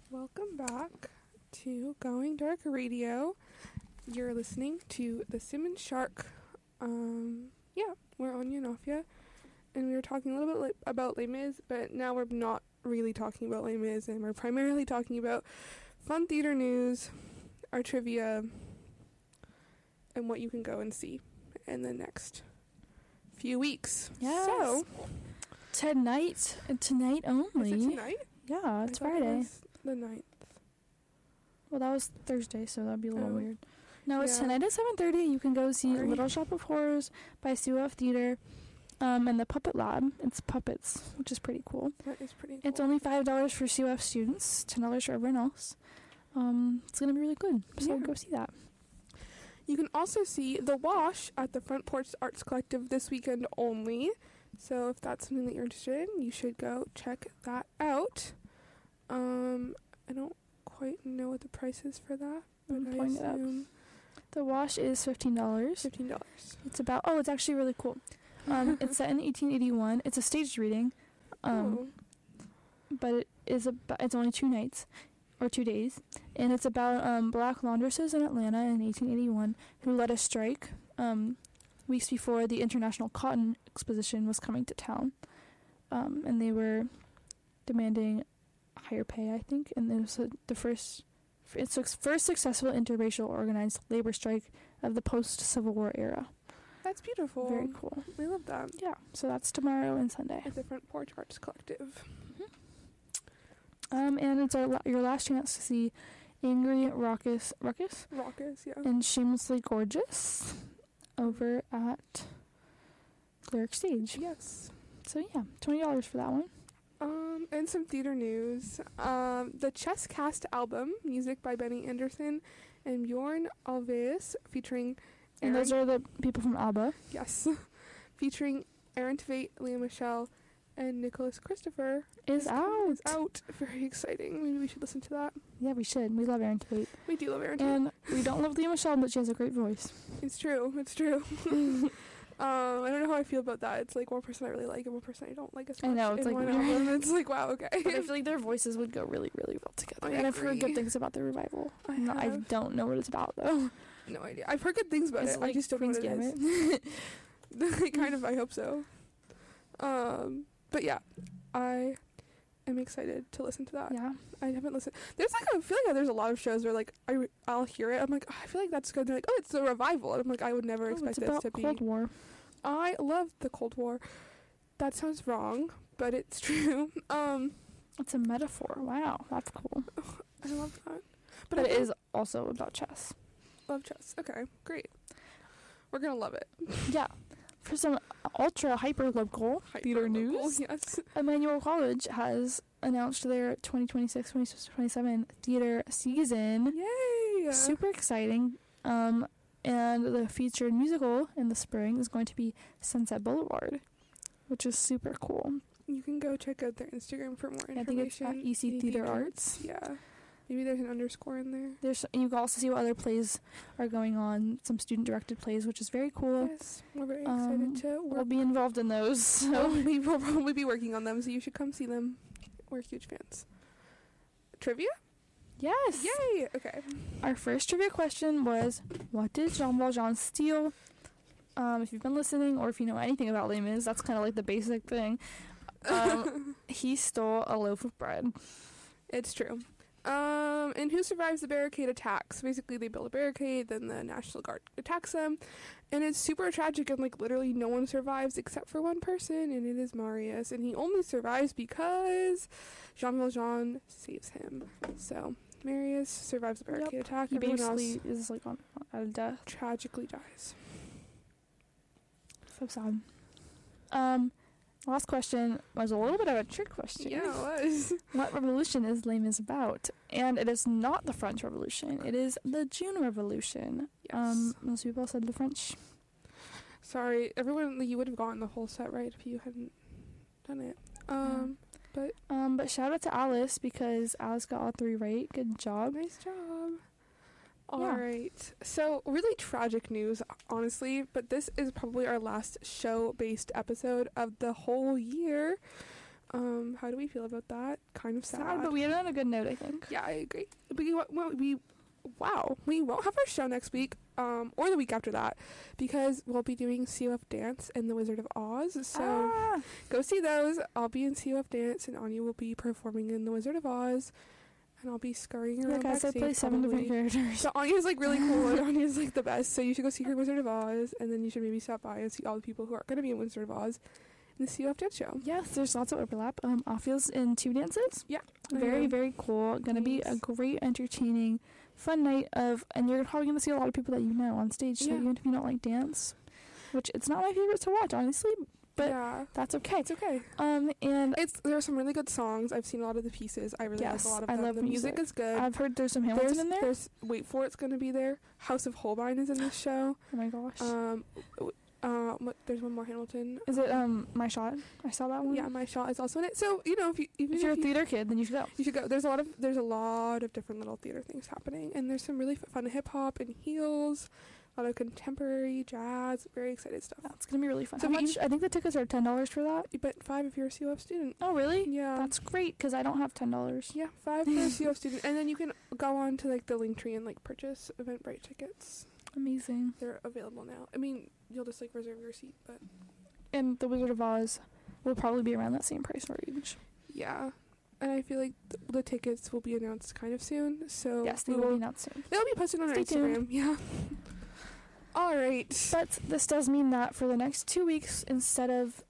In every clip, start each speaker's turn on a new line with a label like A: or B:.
A: Welcome back to Going Dark Radio. You're listening to the Simmons Shark. We're on Yanafia, and we were talking a little bit about Les Mis, but now we're not really talking about Les Mis, and we're primarily talking about fun theater news, our trivia, and what you can go and see in the next few weeks.
B: Yes.
A: So,
B: tonight only.
A: is it tonight?
B: Yeah, it's
A: I thought
B: Friday.
A: it was the 9th.
B: Well, that was Thursday, so that'd be a little
A: Oh.
B: weird. No, it's
A: Yeah.
B: tonight at 7:30. You can go see
A: Sorry.
B: Little Shop of Horrors by Sue F. Theater, and the Puppet Lab. It's puppets, which is pretty cool.
A: That is pretty cool.
B: It's only $5 for Sue F. students, $10 for everyone else. It's gonna be really good, so
A: Yeah.
B: go see that.
A: You can also see The Wash at the Front Porch Arts Collective this weekend only. So if that's something that you're interested in, you should go check that out. I don't quite know what the price is for that, but
B: I'm
A: I
B: pulling it up.
A: assume
B: The Wash is $15.
A: $15.
B: It's actually really cool. It's set in 1881. It's a staged reading. But it's only 2 nights or 2 days, and it's about black laundresses in Atlanta in 1881 who led a strike weeks before the International Cotton Exposition was coming to town, and they were demanding higher pay, I think, and it was the first successful interracial organized labor strike of the post-Civil War era.
A: That's beautiful.
B: Very cool.
A: I love that.
B: Yeah, so that's tomorrow and Sunday.
A: At the Front Porch Arts Collective.
B: And it's your last chance to see Angry Raucous,
A: Raucous, yeah.
B: and Shamelessly Gorgeous over at Lyric Stage.
A: Yes.
B: So yeah, $20 for that one.
A: And some theater news. The Chess Cast album, music by Benny Anderson and Bjorn Ulvaeus, featuring
B: And those are the people from ABBA.
A: Yes. Featuring Aaron Tveit, Leah Michelle, and Nicholas Christopher
B: Is out.
A: Is out. Very exciting. Maybe we should listen to that.
B: Yeah, we should. We love Aaron Tveit.
A: We do love Aaron Tveit.
B: And we don't love Leah Michelle, but she has a great voice.
A: It's true. It's true. I don't know how I feel about that. It's like one person I really like and one person I don't like as much.
B: I know, it's
A: in
B: like
A: one
B: weird.
A: album. It's like, wow, okay.
B: But I feel like their voices would go really, really well together.
A: I
B: And I've heard
A: agree.
B: good things about the revival.
A: I
B: I
A: have.
B: don't know what it's about, though.
A: No idea. I've heard good things about
B: Is
A: it.
B: it like
A: I just don't know what
B: Queen's
A: it is.
B: Gambit?
A: Kind of, I hope so. But yeah, I am excited to listen to that.
B: Yeah.
A: I haven't listened. There's like, I feel like there's a lot of shows where like I'll hear it. I'm like, oh, I feel like that's good. They're like, oh, it's a revival. And I'm like, I would never expect
B: it's
A: this
B: about
A: to be.
B: Cold War.
A: I love the Cold War. That sounds wrong, but it's true.
B: It's a metaphor. Wow, that's cool.
A: I love that.
B: But
A: I
B: it
A: think-
B: is also about chess.
A: Love chess. Okay, great. We're gonna love it.
B: Yeah. For some ultra hyper local theater
A: Hyper-local,
B: news,
A: Yes.
B: Emmanuel College has announced their 2026-2027 theater season.
A: Yay!
B: Super exciting. And the featured musical in the spring is going to be Sunset Boulevard, which is super cool.
A: You can go check out their Instagram for more information.
B: I think it's at EC Theater Arts.
A: Yeah. Maybe there's an underscore in there.
B: You can also see what other plays are going on, some student-directed plays, which is very cool.
A: Yes, we're very excited to
B: We'll
A: work.
B: be involved in those. So.
A: We will probably be working on them, so you should come see them. We're huge fans. Trivia?
B: Yes.
A: Yay! Okay.
B: Our first trivia question was, what did Jean Valjean steal? If you've been listening, or if you know anything about Les Mis, that's kind of like the basic thing. He stole a loaf of bread.
A: It's true. And who survives the barricade attacks? Basically, they build a barricade, then the National Guard attacks them, and it's super tragic, and, like, literally no one survives except for one person, and it is Marius, and he only survives because Jean Valjean saves him. So, Marius survives the barricade attack.
B: He
A: Everyone
B: basically
A: else
B: is like on death.
A: tragically dies.
B: So sad. Last question was a little bit of a trick question.
A: Yeah, it was.
B: What revolution is Les Mis about? And it is not the French Revolution. It is the June Revolution.
A: Yes.
B: Most people said the French.
A: Sorry, everyone, you would have gotten the whole set right if you hadn't done it.
B: But shout out to Alice, because Alice got all 3 right. Good job.
A: Nice job.
B: Yeah.
A: All right. So, really tragic news, honestly, but this is probably our last show-based episode of the whole year. How do we feel about that? Kind of sad.
B: Sad, but we ended on a good note, I think.
A: Yeah, I agree. We won't have our show next week, or the week after that, because we'll be doing COF Dance and The Wizard of Oz. So go see those. I'll be in COF Dance, and Anya will be performing in The Wizard of Oz, and I'll be scurrying around
B: Guys, I
A: backstage.
B: play 7 different characters.
A: So Anya's like really cool, and Anya's like the best. So you should go see her in Wizard of Oz, and then you should maybe stop by and see all the people who are going to be in Wizard of Oz in the COF Dance show.
B: Yes, there's lots of overlap. Afia's in 2 dances.
A: Yeah.
B: Very, very cool. Gonna be a great, entertaining, fun night of, and you're probably gonna see a lot of people that you know on stage. So
A: Yeah.
B: even if you don't like dance, which it's not my favorite to watch, honestly, but
A: yeah,
B: that's okay.
A: it's okay.
B: And
A: There are some really good songs. I've seen a lot of the pieces. I really like a lot of
B: I
A: them.
B: love
A: The music is good.
B: I've heard there's some Hamilton in there.
A: There's Wait For It's going to be there. House of Holbein is in this show.
B: Oh my gosh.
A: There's one more Hamilton.
B: Is it My Shot? I saw that one.
A: Yeah, My Shot is also in it. So if
B: you're a theater kid, then you should go.
A: You should go. There's a lot of different little theater things happening, and there's some really fun hip hop and heels, a lot of contemporary jazz. Very excited stuff.
B: That's gonna be really fun.
A: So
B: How much? I think the tickets are $10 for that.
A: But $5 if you're a COF student.
B: Oh really?
A: Yeah.
B: That's great because I don't have $10.
A: Yeah, $5 for a COF student, and then you can go on to like the Linktree and like purchase Eventbrite tickets.
B: Amazing.
A: They're available now. I mean, you'll just like reserve your seat, but
B: And The Wizard of Oz will probably be around that same price range.
A: yeah. And I feel like the tickets will be announced kind of soon. So
B: Yes, they will be announced soon.
A: They'll be posted on our
B: Stay
A: Instagram.
B: tuned.
A: Yeah. All right.
B: But this does mean that for the next 2 weeks, instead of,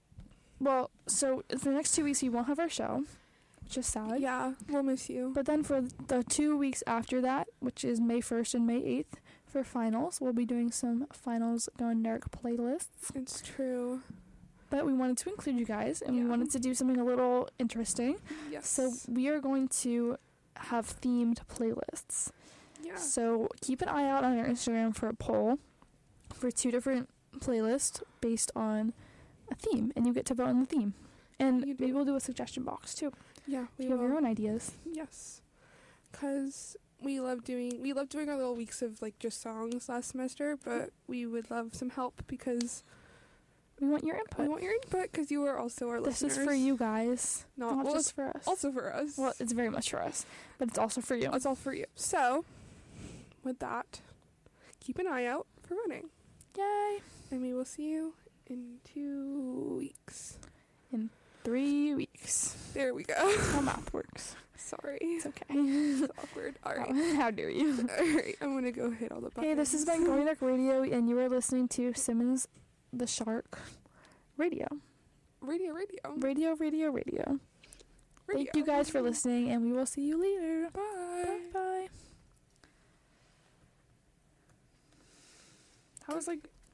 B: so for the next 2 weeks we won't have our show, which is sad.
A: Yeah, we'll miss you.
B: But then for the 2 weeks after that, which is May 1st and May 8th, for finals, we'll be doing some finals Going Dark playlists.
A: It's true.
B: But we wanted to include you guys, and we
A: Yeah.
B: wanted to do something a little interesting.
A: Yes.
B: So we are going to have themed playlists.
A: yeah.
B: So keep an eye out on our Instagram for a poll for 2 different playlists based on a theme, and you get to vote on the theme. And
A: You do.
B: maybe we'll do a suggestion box too.
A: Yeah,
B: If
A: we
B: you have
A: will.
B: your own ideas.
A: Yes. Cuz we love doing our little weeks of like just songs last semester, but we would love some help because
B: We want your
A: we
B: input.
A: want your input because you are also our
B: This
A: listeners.
B: is for you guys,
A: Not
B: not
A: well,
B: just for us.
A: also for us.
B: Well, it's very much for us, but it's also for you.
A: It's all for you. So, with that, keep an eye out for voting.
B: Yay!
A: And we will see you in 2 weeks.
B: 3 weeks.
A: There we go.
B: How math works.
A: Sorry.
B: It's okay.
A: It's awkward. All right.
B: How dare you?
A: All right. I'm going to go hit all the buttons.
B: Hey, this has been Going Dark Radio, and you are listening to Simmons the Shark Radio.
A: Radio.
B: Radio. Thank you guys for listening, and we will see you later.
A: Bye.
B: Bye.
A: How was like